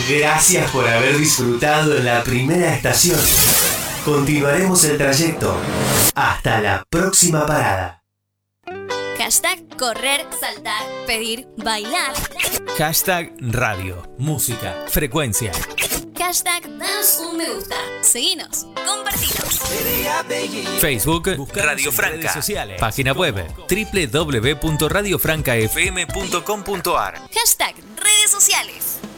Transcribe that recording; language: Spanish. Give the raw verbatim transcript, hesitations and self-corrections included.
Gracias por haber disfrutado en la primera estación. Continuaremos el trayecto. Hasta la próxima parada. Hashtag correr, saltar, pedir, bailar. Hashtag radio, música, frecuencia. Hashtag danos un me gusta. Seguinos, compartinos. Facebook, Buscanos Radio en Franca. redes sociales. Página web, doble u doble u doble u punto radio franca f m punto com punto a r. Hashtag redes sociales.